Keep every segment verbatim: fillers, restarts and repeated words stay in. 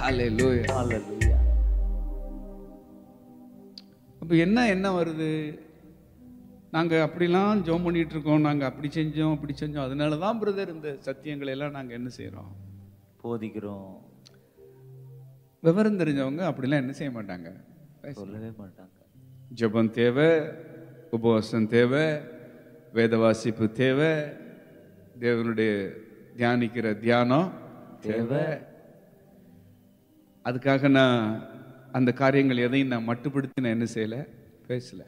ஹalleluya ஹalleluya. அப்ப என்ன என்ன வருது? நாங்க அப்படிலாம் ஜெபம் பண்ணிட்டு இருக்கோம், நாங்க அப்படி செஞ்சோம் அப்படி செஞ்சோம், அதனால தான் பிரதர் இந்த சத்தியங்களை எல்லாம் நாங்க என்ன செய்றோம், போதிக்கிறோம். விவரம் தெரிஞ்சவங்க அப்படிலாம் என்ன செய்ய மாட்டாங்க, சொல்லவே மாட்டாங்க. ஜெபம் தேவை, உபவாசம் தேவை, வேத வாசிப்பு தேவை, தேவனுடைய தியானிக்கிற தியானம் தேவை. அதுக்காக நான் அந்த காரியங்கள் எதையும் நான் மட்டுப்படுத்தி நான் என்ன செய்யல, பேசல.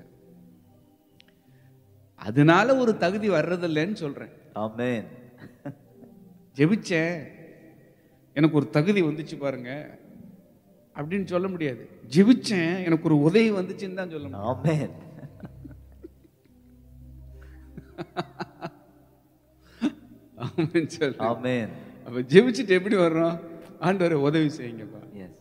அதனால ஒரு தகுதி வர்றதில்லைன்னு சொல்றேன். ஆமென். ஜெபிச்சேன், எனக்கு ஒரு தகுதி வந்துச்சு பாருங்க அப்படின்னு சொல்ல முடியாது. ஜெபிச்சேன், எனக்கு ஒரு உதவி வந்துச்சுன்னு தான் சொல்ல முடியும். ஆமென். ஆமென் சொல்லு. ஆமென். அப்ப ஜெபிச்சுட்டு எப்படி வர்றோம்? ஆண்டவரே உதவி செய்யுங்கப்பா. எஸ்.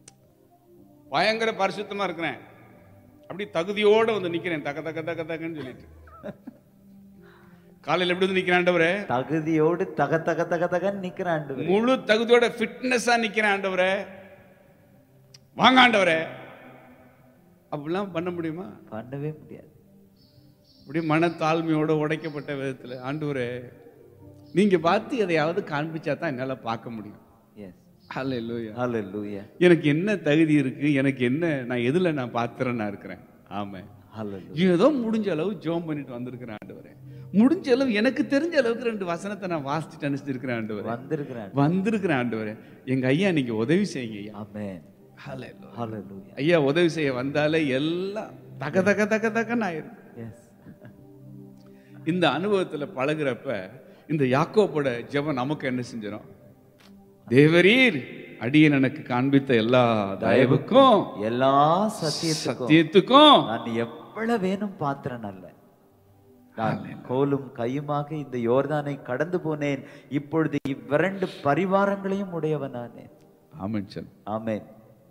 பயங்கர பரிசுத்தமா இருக்கிறேன், அப்படி தகுதியோட வந்து நிக்கிறேன், தக்க தக்க தக்க தக்கன்னு சொல்லிட்டு. காலையில் எப்படி வந்து நிக்கிறேன் ஆண்டவரே? தகுதியோடு தக தக தக தகன்னு நிக்கிற ஆண்டவரே. முழு தகுதியோட ஃபிட்னஸா நிக்கிறேன் ஆண்டவரே, வாங்க ஆண்டவரே. அப்படிலாம் பண்ண முடியுமா? பண்ணவே முடியாது. அப்படி மன தாழ்மையோட உடைக்கப்பட்ட விதத்துல, ஆண்டவரே நீங்க பார்த்து எதையாவது காண்பிச்சா தான் என்னால பார்க்க முடியும். எஸ். ஹல்லேலூயா. ஹalleluya. எனக்கு என்ன தகுதி இருக்கு, எனக்கு என்ன, நான் எதுல நான் பாத்திரனா இருக்கிறேன். ஆமென். ஹalleluya. ஏதோ முடிஞ்ச அளவு ஜெபம் பண்ணிட்டு வந்திருக்கிறேன் ஆண்டவரே. முடிஞ்ச அளவு எனக்கு தெரிஞ்ச அளவுக்கு ரெண்டு வசனத்தை நான் வாசிச்சுட்டு அனுப்பிச்சிருக்கிறேன் ஆண்டவரே. வந்திருக்கிறேன். வந்திருக்கிறேன் ஆண்டவரே. எங்க ஐயா நீங்க உதவி செய்யுங்க ஐயா. ஆமென். ஹல்லேலூயா. ஹalleluya. ஐயா உதவி செய்ய வந்தாலே எல்லாம் தக தக தக தகன்னு ஆயிரும். எஸ். இந்த அனுபவத்துல பழகுறப்ப இந்த யாக்கோபோட ஜெபம் நமக்கு என்ன செஞ்சிடும்? தேவரீர் அடியேன் எனக்கு காண்பித்த எல்லா தயவுக்கும் எல்லா சத்தியத்துக்கும் சத்தியத்துக்கும் நான் எவ்வளவு வேணும் பாத்திரன் அல்ல, நான் கோலும் கையுமாக இந்த யோர்தானை கடந்து போனேன், இப்பொழுது இவ்விரண்டு பரிவாரங்களையும் உடையவனானேன். ஆமென் சொல். ஆமென்.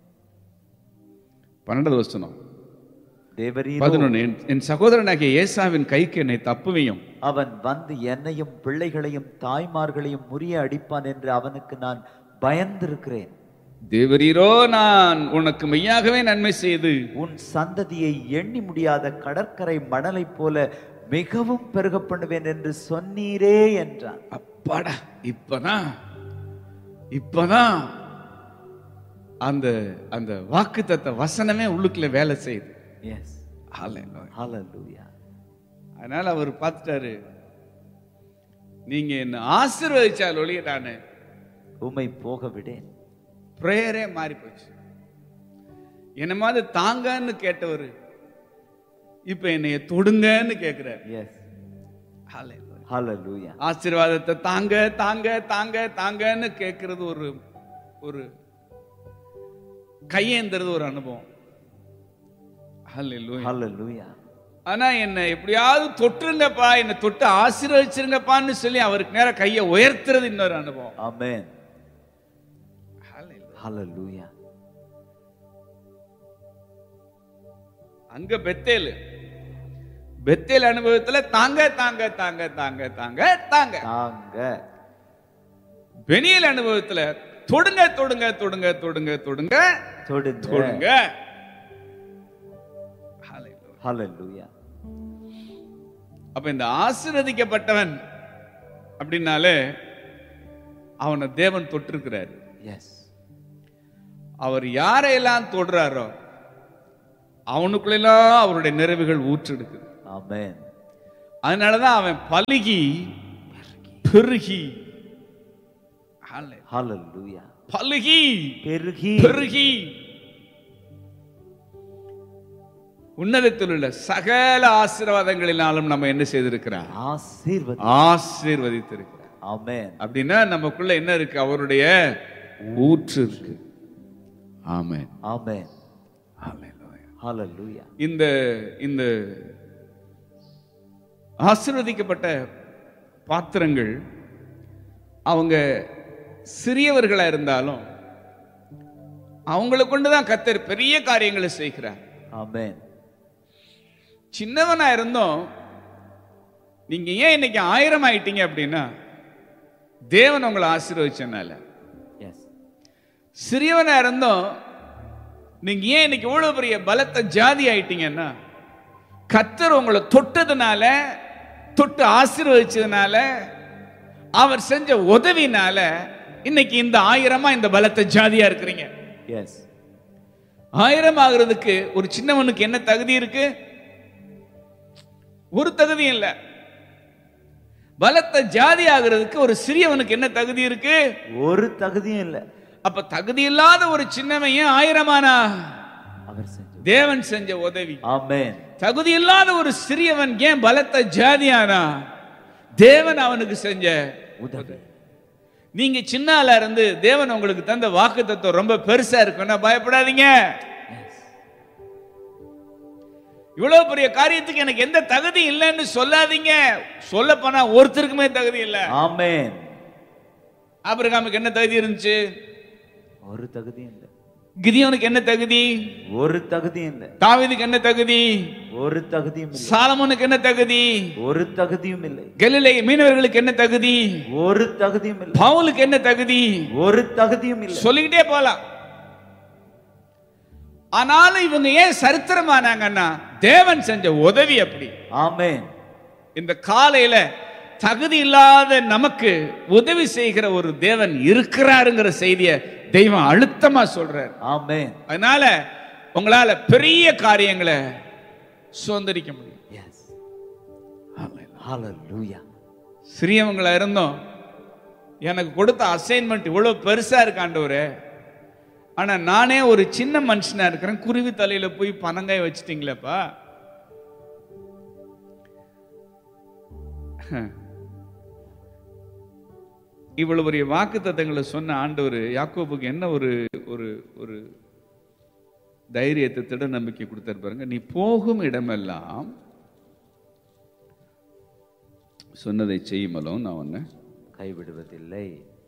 பன்னெண்டாவது வசனம். தேவரீர் பதினொன்று. என் சகோதரனாகிய ஏசாவின் கைக்கு என்னை தப்புவியும், அவன் வந்து என்னையும் பிள்ளைகளையும் தாய்மார்களையும் முறிய அடிப்பான் என்று அவனுக்கு நான் பயந்திருக்கிறேன். தேவரீரோ நான் உனக்கு மெய்யாகவே நன்மை செய்து உன் சந்ததியை எண்ணி முடியாத கடற்கரை மணலை போல மிகவும் பெருக பண்ணுவேன் என்று சொன்னீரே என்றான். அப்பாடா, இப்பதான் இப்பதான் அந்த அந்த வாக்குத்தத்த வசனமே உள்ளுக்குள்ள வேலை செய்யுது. எஸ். ஹல்லேலூயா. ஹalleluya. அதனால அவர் பார்த்துட்டாரு, நீங்க என்ன ஆசீர்வதிச்சால் ஒழிய நானு உம்மை போக விடேன். பிரேயரே மாறி போச்சு. என்ன மாதிரி தாங்கன்னு கேட்டவர் இப்ப என்னைய தொடுங்கன்னு கேட்கிறார். எஸ். ஹல்லேலூயா. ஹalleluya. ஆசீர்வாதத்தை தாங்க தாங்க தாங்க தாங்கன்னு கேட்கறது ஒரு ஒரு கையேந்திரது ஒரு அனுபவம். ஹல்லேலூயா. ஹalleluya. ஆனா என்ன எப்படியாவது தொட்டுருங்கப்பா, என்ன தொட்டு ஆசீர்வதிச்சிருங்கப்பான்னு சொல்லி அவருக்கு நேரம் கையை உயர்த்துறது இன்னொரு அனுபவம். ஆமென். ஹல்லேலூயா. ஹalleluya. அங்க பெத்தேல் பெத்தேல் அனுபவத்துல தாங்க தாங்க தாங்க தாங்க தாங்க தாங்க. தாங்க. பெனியல் அனுபவத்துல தொடுங்க தொடுங்க தொடுங்க தொடுங்க தொடுங்க தொடுங்க. தொடுங்க. ஹalleluya. அப்ப இந்த ஆசீர்வதிக்கப்பட்டவன் அப்படின்னாலே அவனை தேவன் தொட்டிருக்கிறார். எஸ். அவர் யாரையெல்லாம் தொடுறாரோ அவனுக்குள்ளெல்லாம் அவருடைய நிறைவுகள் ஊற்றெடுக்குது. ஆமென். அதனாலதான் அவன் பலுகி பெருகி ஹalleluya. பலுகி பெருகி பெருகி உன்னதத்தில் உள்ள சகல ஆசீர்வாதங்களினாலும் நம்ம என்ன செய்திருக்கிறார்? ஆசீர்வதி ஆசீர்வதித்திருக்கிறார். ஆமென். அப்படின்னா நமக்குள்ள என்ன இருக்கு? அவருடைய ஊற்று இருக்கு. ஆமென். ஆமென். ஹல்லேலூயா. ஹalleluya. இந்த இந்த ஆசீர்வதிக்கப்பட்ட பாத்திரங்கள் அவங்க சிறியவர்களா இருந்தாலும் அவங்களை கொண்டுதான் கர்த்தர் பெரிய காரியங்களை செய்கிறார். ஆமென். சின்னவனா இருந்தோம், நீங்க ஏன் இன்னைக்கு ஆயிரம் ஆயிட்டீங்க அப்படின்னா தேவன் உங்களை ஆசீர்வதிச்சனால. எஸ். சிறியவனா இருந்தோம் நீங்க ஏன் இன்னைக்கு இவ்வளவு பெரிய பலத்த ஜாதி ஆயிட்டீங்கன்னா, கர்த்தர் உங்களை தொட்டதுனால, தொட்டு ஆசீர்வதிச்சதுனால, அவர் செஞ்ச உதவினால இன்னைக்கு இந்த ஆயிரமா இந்த பலத்த ஜாதியா இருக்கிறீங்க. எஸ். ஆயிரம் ஆகிறதுக்கு ஒரு சின்னவனுக்கு என்ன தகுதி இருக்கு? ஒரு தகுதியும் இல்ல. பலத்த ஜாதி ஆகிறதுக்கு ஒரு சிறியவனுக்கு என்ன தகுதி இருக்கு? ஒரு தகுதியும் இல்ல. அப்ப தகுதி இல்லாத ஒரு சின்னவன் ஏன் ஆயிரமானா? அவர் செஞ்ச தேவன் செஞ்ச உதவி. ஆமென். தகுதி இல்லாத ஒரு சிறியவன் ஏன் பலத்த ஜாதியானா? தேவன் அவனுக்கு செஞ்ச உதவி. நீங்க சின்ன ஆளா இருந்து தேவன் உங்களுக்கு தந்த வாக்குத்தத்தம் ரொம்ப பெருசா இருக்குன்னா பயப்படாதீங்க. இவ்வளவு பெரிய காரியத்துக்கு எனக்கு எந்த தகுதி இல்லைன்னு சொல்லாதீங்க. சொல்ல போனா ஒருத்தருக்குமே தகுதி இல்லை. ஆமென். ஆபிரகாமுக்கு என்ன தகுதி இருந்துச்சு? ஒரு தகுதியும் இல்லை. கிதியோனுக்கு என்ன தகுதி? ஒரு தகுதியும் இல்லை. தாவீதுக்கு என்ன தகுதி? ஒரு தகுதியும் இல்லை. சாலமோனுக்கு என்ன தகுதி? ஒரு தகுதியும் இல்லை. கலிலே மீனவர்களுக்கு என்ன தகுதி? ஒரு தகுதியும் இல்லை. பவுலுக்கு என்ன தகுதி? ஒரு தகுதியும் இல்லை. சொல்லிக்கிட்டே போலாம். ஆனாலும் இவங்க ஏன் சரித்திரமானாங்கன்னா தேவன் செஞ்ச உதவி அப்படி. ஆமென். இந்த காலையில தகுதி இல்லாத நமக்கு உதவி செய்கிற ஒரு தேவன் இருக்கிறாருங்கிற செய்தியை தெய்வம் அழுத்தமா சொல்றார். ஆமென். அதனால உங்களால பெரிய காரியங்களை சுதந்திரிக்க முடியும். எஸ். ஹalleluya. சிறியவங்களா இருந்தோம் எனக்கு கொடுத்த அசைன்மெண்ட் இவ்வளவு பெருசா இருக்கு ஆண்டவரே, ஆனா நானே ஒரு சின்ன மனுஷனா இருக்கிறேன், குருவி தலையில போய் பனங்காய் வச்சிட்டீங்களேப்பா. இவ்வளவு பெரிய வாக்கு தத்தங்களை சொன்ன ஆண்டவர் யாக்கோபுக்கு என்ன ஒரு ஒரு ஒரு தைரியத்தை திட நம்பிக்கை கொடுத்தாரு பாருங்க. நீ போகும் இடமெல்லாம் சொன்னதை செய்யுமலும் நான் உன்னை கைவிடுவதில்லை.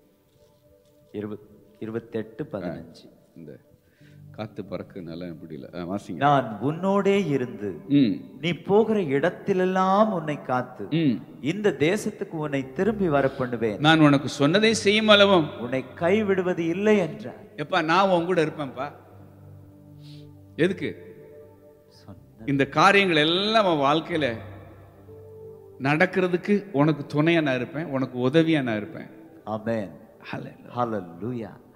இருபத்தெட்டு பதினஞ்சு. இந்த காத்து பறக்குனால முடியல, வாசிங்க. நான் உன்னோடே இருந்து நீ போகிற இடத்திலெல்லாம் உன்னை காத்து இந்த தேசத்துக்கு உன்னை திரும்பி வர பண்ணுவேன். நான் உனக்கு சொன்னதை செய்யும் அளவும் உன்னை கைவிடுவது இல்லை என்றார். எப்பா நான் உன் கூட இருப்பேன்ப்பா. எதுக்கு? இந்த காரியங்கள் எல்லாம் உன் வாழ்க்கையில நடக்கிறதுக்கு உனக்கு துணையா நான் இருப்பேன், உனக்கு உதவியா நான் இருப்பேன். ஆமென். ஹalleluya.